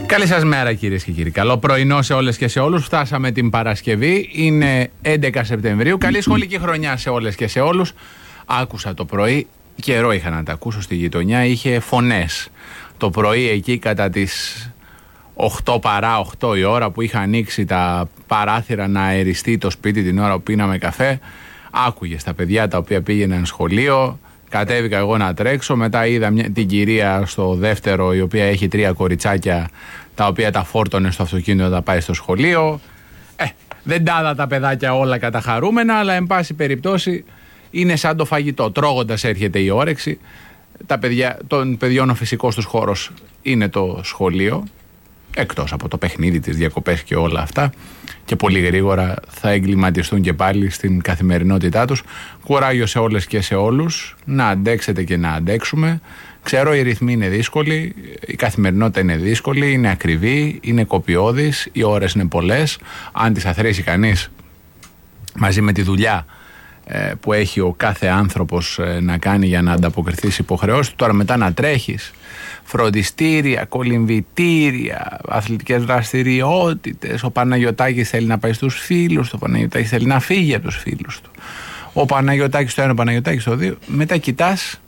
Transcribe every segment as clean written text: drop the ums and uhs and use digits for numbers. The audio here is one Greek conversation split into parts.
Καλή σας μέρα κυρίες και κύριοι. Καλό πρωινό σε όλες και σε όλους. Φτάσαμε την Παρασκευή. Είναι 11 Σεπτεμβρίου. Καλή σχολική χρονιά σε όλες και σε όλους. Άκουσα το πρωί, καιρό είχα να τα ακούσω στη γειτονιά, είχε φωνές. Το πρωί εκεί κατά τις 8 παρά 8 η ώρα που είχα ανοίξει τα παράθυρα να αεριστεί το σπίτι την ώρα που πίναμε καφέ, άκουγες τα παιδιά τα οποία πήγαιναν σχολείο. Κατέβηκα εγώ να τρέξω, μετά είδα την κυρία στο δεύτερο η οποία έχει 3 κοριτσάκια τα οποία τα φόρτωνε στο αυτοκίνητο να τα πάει στο σχολείο. Δεν τα είδα τα παιδάκια όλα καταχαρούμενα, αλλά εν πάση περιπτώσει είναι σαν το φαγητό. Τρώγοντας έρχεται η όρεξη. Των παιδιών ο φυσικός τους χώρος είναι το σχολείο, εκτός από το παιχνίδι, τις διακοπές και όλα αυτά, και πολύ γρήγορα θα εγκληματιστούν και πάλι στην καθημερινότητά τους. Κουράγιο σε όλες και σε όλους, να αντέξετε και να αντέξουμε. Ξέρω οι ρυθμοί είναι δύσκολοι, η καθημερινότητα είναι δύσκολη, είναι ακριβή, είναι κοπιώδης, οι ώρες είναι πολλές. Αν τις αθροίσει κανείς μαζί με τη δουλειά που έχει ο κάθε άνθρωπος να κάνει για να ανταποκριθεί στις υποχρεώσεις του, τώρα μετά να τρέχεις φροντιστήρια, κολυμβητήρια, αθλητικές δραστηριότητες. Ο Παναγιωτάκης θέλει να πάει στους φίλους του, ο Παναγιωτάκης θέλει να φύγει από τους φίλους του, ο Παναγιωτάκης το ένα, ο Παναγιωτάκης το δύο. Μετά κοιτάς,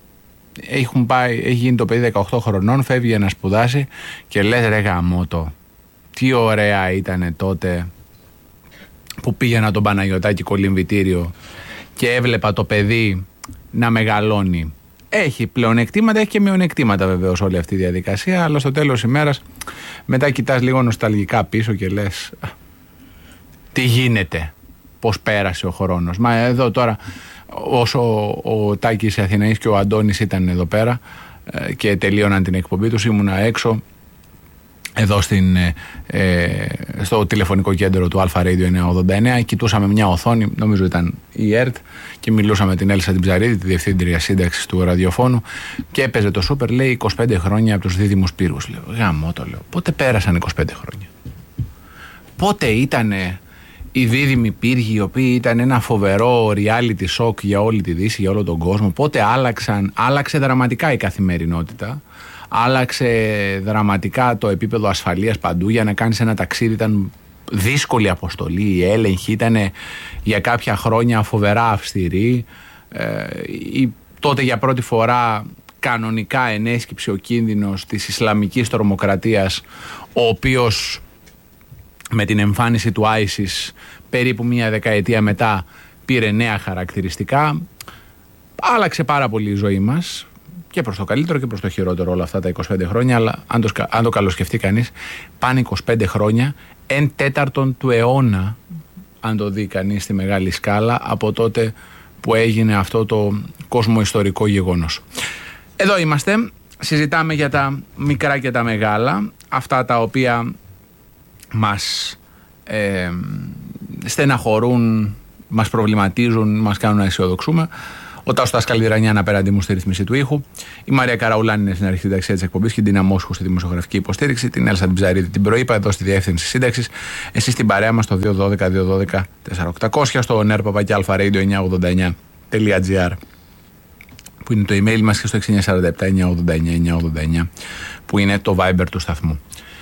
έχει γίνει το παιδί 18 χρονών, φεύγει για να σπουδάσει και λες ρε γαμώτο, τι ωραία ήτανε τότε που πήγαινα τον Παναγιωτάκη κολυμβητήριο και έβλεπα το παιδί να μεγαλώνει. Έχει πλεονεκτήματα, έχει και μειονεκτήματα βεβαίως όλη αυτή η διαδικασία, αλλά στο τέλος της ημέρας μετά κοιτάς λίγο νοσταλγικά πίσω και λες τι γίνεται, πώς πέρασε ο χρόνος. Μα εδώ τώρα όσο ο Τάκης Αθηναής και ο Αντώνης ήταν εδώ πέρα και τελείωναν την εκπομπή τους, ήμουνα έξω εδώ στο τηλεφωνικό κέντρο του Αλφα Radio 989, κοιτούσαμε μια οθόνη, νομίζω ήταν η ΕΡΤ, και μιλούσαμε με την Έλσα την Ψαρίδη, τη διευθύντρια σύνταξης του ραδιοφώνου, και έπαιζε το Σούπερ, λέει 25 χρόνια από τους δίδυμους πύργους. Λέω, γαμώ το λέω, πότε πέρασαν 25 χρόνια? Πότε ήτανε οι δίδυμοι πύργοι, οι οποίοι ήταν ένα φοβερό reality shock για όλη τη Δύση, για όλο τον κόσμο? Πότε άλλαξε δραματικά η καθημερινότητα? Άλλαξε δραματικά το επίπεδο ασφαλείας παντού. Για να κάνεις ένα ταξίδι ήταν δύσκολη αποστολή, η έλεγχη ήταν για κάποια χρόνια φοβερά αυστηρή. Τότε για πρώτη φορά κανονικά ενέσκυψε ο κίνδυνος της Ισλαμικής τρομοκρατίας, ο οποίος με την εμφάνιση του ISIS περίπου μια δεκαετία μετά πήρε νέα χαρακτηριστικά. Άλλαξε πάρα πολύ η ζωή μας, και προς το καλύτερο και προς το χειρότερο όλα αυτά τα 25 χρόνια, αλλά αν το καλοσκεφτεί κανείς, πάνε 25 χρόνια, 1/4 του αιώνα, αν το δει κανείς στη μεγάλη σκάλα, από τότε που έγινε αυτό το κοσμοϊστορικό γεγονός. Εδώ είμαστε, συζητάμε για τα μικρά και τα μεγάλα, αυτά τα οποία μας στεναχωρούν, μας προβληματίζουν, μας κάνουν να αισιοδοξούμε. Ο Τάσος Τασκαλιδρανιάν απέναντί μου στη ρύθμιση του ήχου. Η Μαρία Καραουλάνη είναι στην αρχή συνταξία της εκπομπής και την Ντίνα Μόσχου στη δημοσιογραφική υποστήριξη. Την Έλσα την Ψαρίδη την προείπα εδώ στη διεύθυνση σύνταξης. Εσείς την παρέα μας στο 212-212-4800, στο nerpapaki-alpha-radio989.gr που είναι το email μας, και στο 6947-989-989 που είναι το Viber του σταθμού.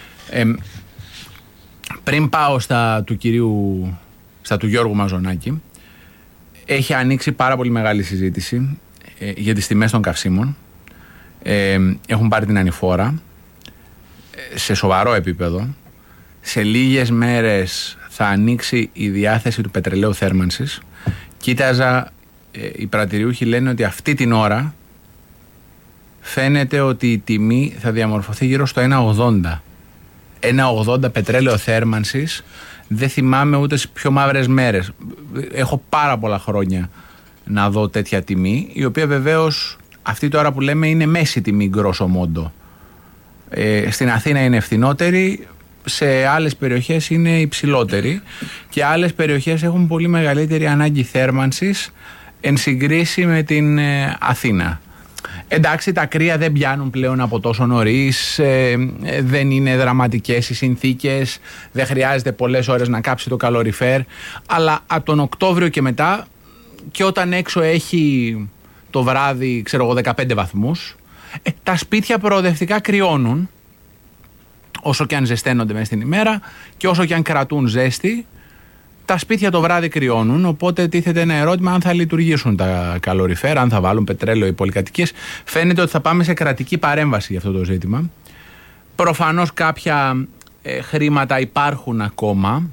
Πριν πάω στα του Γιώργου Μαζονάκη, έχει ανοίξει πάρα πολύ μεγάλη συζήτηση για τις τιμές των καυσίμων. Έχουν πάρει την ανηφόρα σε σοβαρό επίπεδο. Σε λίγες μέρες θα ανοίξει η διάθεση του πετρελαίου θέρμανσης. Κοίταζα, οι πρατηριούχοι λένε ότι αυτή την ώρα φαίνεται ότι η τιμή θα διαμορφωθεί γύρω στο 1,80. 1,80 πετρέλαιο θέρμανσης. Δεν θυμάμαι ούτε σε πιο μαύρες μέρες. Έχω πάρα πολλά χρόνια να δω τέτοια τιμή, η οποία βεβαίως αυτή τώρα που λέμε είναι μέση τιμή grosso modo. Στην Αθήνα είναι φθηνότερη, σε άλλες περιοχές είναι υψηλότερη και άλλες περιοχές έχουν πολύ μεγαλύτερη ανάγκη θέρμανσης εν συγκρίση με την Αθήνα. Εντάξει, τα κρύα δεν πιάνουν πλέον από τόσο νωρίς, δεν είναι δραματικές οι συνθήκες, δεν χρειάζεται πολλές ώρες να κάψει το καλοριφέρ, αλλά από τον Οκτώβριο και μετά, και όταν έξω έχει το βράδυ, ξέρω εγώ, 15 βαθμούς, τα σπίτια προοδευτικά κρυώνουν, όσο και αν ζεσταίνονται μέσα στην ημέρα και όσο και αν κρατούν ζέστη, τα σπίτια το βράδυ κρυώνουν, οπότε τίθεται ένα ερώτημα αν θα λειτουργήσουν τα καλοριφέρα, αν θα βάλουν πετρέλαιο οι πολυκατοικίες. Φαίνεται ότι θα πάμε σε κρατική παρέμβαση για αυτό το ζήτημα. Προφανώς κάποια χρήματα υπάρχουν ακόμα,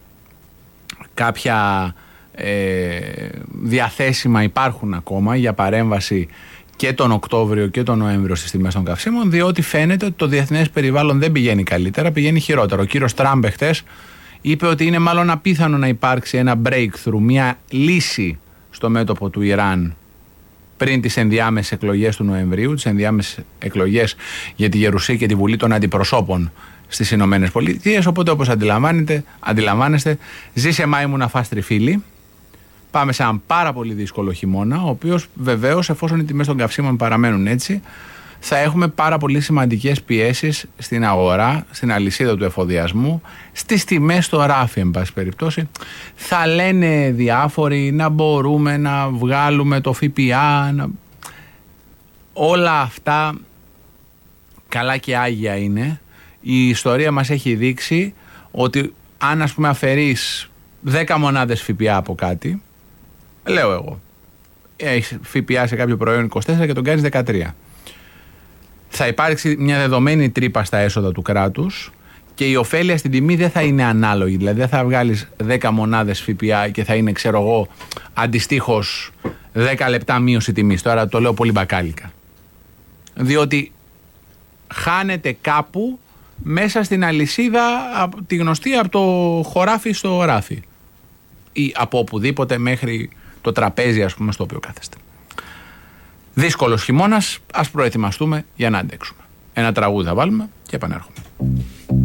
κάποια διαθέσιμα υπάρχουν ακόμα για παρέμβαση και τον Οκτώβριο και τον Νοέμβριο στις τιμές των καυσίμων, διότι φαίνεται ότι το διεθνές περιβάλλον δεν πηγαίνει καλύτερα, πηγαίνει χειρότερο. Ο κύριος Τραμπ χτες είπε ότι είναι μάλλον απίθανο να υπάρξει ένα breakthrough, μια λύση στο μέτωπο του Ιράν πριν τις ενδιάμεσες εκλογές του Νοεμβρίου, τις ενδιάμεσες εκλογές για τη Γερουσία και τη Βουλή των Αντιπροσώπων στις Ηνωμένες Πολιτείες. Οπότε, όπως αντιλαμβάνεστε, ζήσε Μάη μου να φας τριφύλι. Πάμε σε έναν πάρα πολύ δύσκολο χειμώνα, ο οποίος βεβαίως, εφόσον οι τιμές των καυσίμων παραμένουν έτσι, θα έχουμε πάρα πολύ σημαντικές πιέσεις στην αγορά, στην αλυσίδα του εφοδιασμού, στις τιμές στο ράφι, εν πάση περιπτώσει. Θα λένε διάφοροι να μπορούμε να βγάλουμε το ΦΠΑ. Όλα αυτά καλά και άγια είναι. Η ιστορία μας έχει δείξει ότι αν, ας πούμε, αφαιρείς 10 μονάδες ΦΠΑ από κάτι, λέω εγώ, έχεις ΦΠΑ σε κάποιο προϊόν 24 και τον κάνεις 13. Θα υπάρξει μια δεδομένη τρύπα στα έσοδα του κράτους και η ωφέλεια στην τιμή δεν θα είναι ανάλογη. Δηλαδή δεν θα βγάλεις 10 μονάδες ΦΠΑ και θα είναι, ξέρω εγώ, αντιστοίχως 10 λεπτά μείωση τιμής. Τώρα το λέω πολύ μπακάλικα. Διότι χάνεται κάπου μέσα στην αλυσίδα, τη γνωστή από το χωράφι στο ράφι. Ή από οπουδήποτε μέχρι το τραπέζι, ας πούμε, στο οποίο κάθεστε. Δύσκολος χειμώνας, ας προετοιμαστούμε για να αντέξουμε. Ένα τραγούδι θα βάλουμε και επανέρχομαι.